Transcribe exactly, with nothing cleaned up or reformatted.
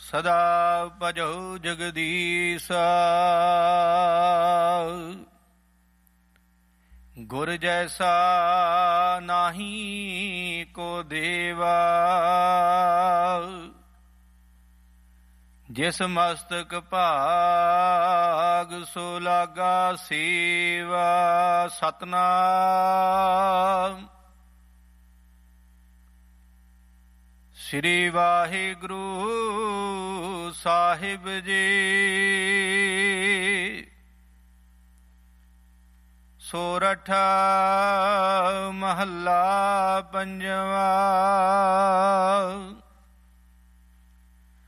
ਸਦਾ ਭਜੋ ਜਗਦੀਸਾ। ਗੁਰ ਜੈਸਾ ਨਾਹੀ ਕੋ ਦੇਵਾ। ਜਿਸ ਮਸਤਕ ਭਾਗ ਸੋ ਲਾਗਾ ਸੇਵਾ। ਸਤਨਾਮ ਸ੍ਰੀ ਵਾਹਿਗੁਰੂ ਸਾਹਿਬ ਜੀ। ਸੋਰਠ ਮਹੱਲਾ ਪੰਜਵਾ।